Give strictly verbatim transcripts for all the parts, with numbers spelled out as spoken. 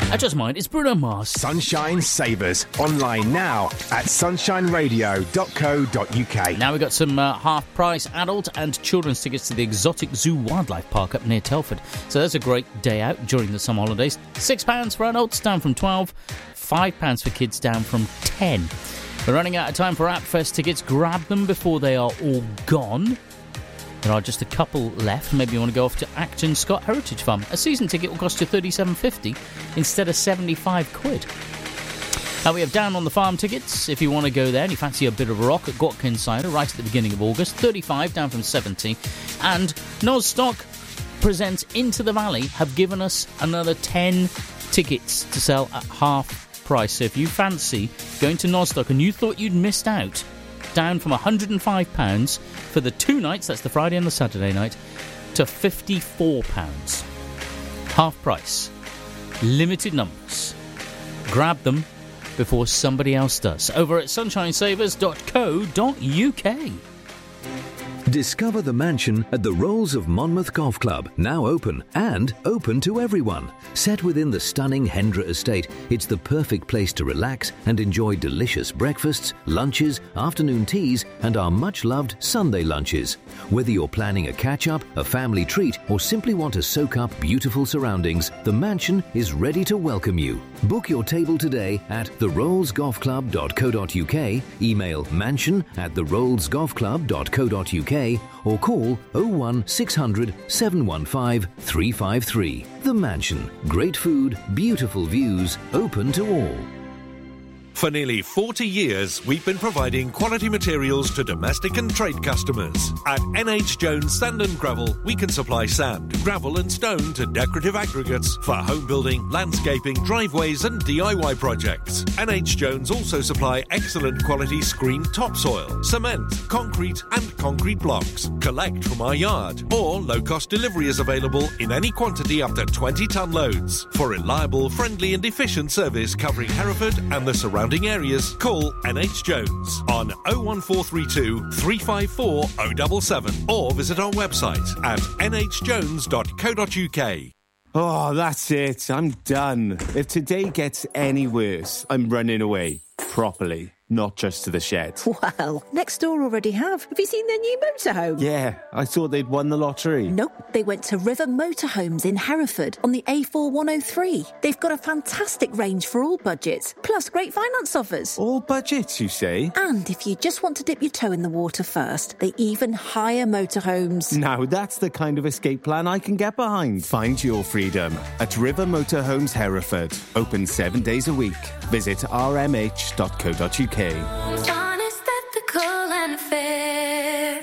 I just mind, it's Bruno Mars. Sunshine Savers. Online now at sunshine radio dot co dot uk. Now we've got some uh, half-price adult and children's tickets to the Exotic Zoo Wildlife Park up near Telford. So that's a great day out during the summer holidays. six pounds for adults, down from twelve. five pounds for kids, down from ten. We're running out of time for AppFest tickets. Grab them before they are all gone. There are just a couple left. Maybe you want to go off to Acton Scott Heritage Farm. A season ticket will cost you thirty-seven fifty instead of seventy-five quid. Now we have Down on the Farm tickets. If you want to go there and you fancy a bit of rock at Gotkin Cider right at the beginning of August, thirty-five down from seventy. And Nostock presents Into the Valley have given us another ten tickets to sell at half price. So if you fancy going to Nostock and you thought you'd missed out, down from one hundred and five pounds for the two nights, that's the Friday and the Saturday night, to fifty-four pounds. Half price. Limited numbers. Grab them before somebody else does. Over at sunshine savers dot co dot uk. Discover the mansion at the Rolls of Monmouth Golf Club, now open and open to everyone. Set within the stunning Hendra estate, it's the perfect place to relax and enjoy delicious breakfasts, lunches, afternoon teas, and our much-loved Sunday lunches. Whether you're planning a catch-up, a family treat, or simply want to soak up beautiful surroundings, the mansion is ready to welcome you. Book your table today at the rolls golf club dot co dot uk, email mansion at the rolls golf club dot co dot uk, or call oh one six hundred seven one five three five three. The Mansion. Great food, beautiful views, open to all. For nearly forty years, we've been providing quality materials to domestic and trade customers. At N H Jones Sand and Gravel, we can supply sand, gravel and stone to decorative aggregates for home building, landscaping, driveways and D I Y projects. N H Jones also supply excellent quality screened topsoil, cement, concrete and concrete blocks. Collect from our yard, or low-cost delivery is available in any quantity up to twenty tonne loads. For reliable, friendly and efficient service covering Hereford and the surrounding areas, call N H Jones on oh one four three two, three five four, oh seven seven or visit our website at n h jones dot co dot uk. Oh, that's it. I'm done. If today gets any worse, I'm running away. Properly. Not just to the shed. Well, next door already have. Have you seen their new motorhome? Yeah, I thought they'd won the lottery. Nope, they went to River Motorhomes in Hereford on the A four one oh three. They've got a fantastic range for all budgets, plus great finance offers. All budgets, you say? And if you just want to dip your toe in the water first, they even hire motorhomes. Now that's the kind of escape plan I can get behind. Find your freedom at River Motorhomes Hereford. Open seven days a week. Visit r m h dot co dot uk. Honest, ethical and fair.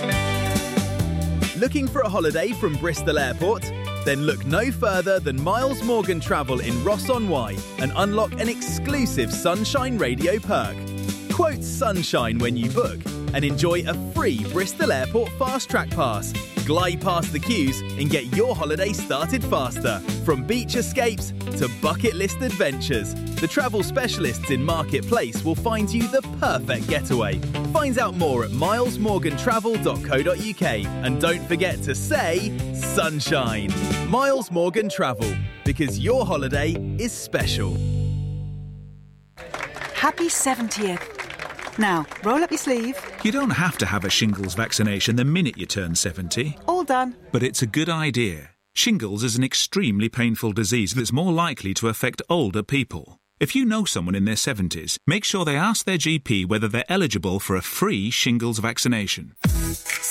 Looking for a holiday from Bristol Airport? Then look no further than Miles Morgan Travel in Ross-on-Wye and unlock an exclusive Sunshine Radio perk. Quote Sunshine when you book and enjoy a free Bristol Airport Fast Track Pass. Glide past the queues and get your holiday started faster. From beach escapes to bucket list adventures, the travel specialists in Marketplace will find you the perfect getaway. Find out more at miles morgan travel dot co dot uk and don't forget to say Sunshine. Miles Morgan Travel, because your holiday is special. Happy seventieth. Now, roll up your sleeve. You don't have to have a shingles vaccination the minute you turn seventy. All done. But it's a good idea. Shingles is an extremely painful disease that's more likely to affect older people. If you know someone in their seventies, make sure they ask their G P whether they're eligible for a free shingles vaccination.